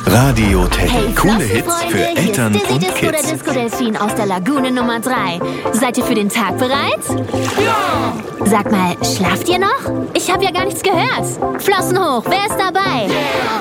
Radio Teddy. Hey, Coole Hits für Flossenfreunde, Eltern hier ist und Dizzy Disco, der Kids. Disco-Delfin aus der Lagune Nummer 3. Seid ihr für den Tag bereit? Ja! Sag mal, schlaft ihr noch? Ich habe ja gar nichts gehört. Flossen hoch, wer ist dabei? Yeah.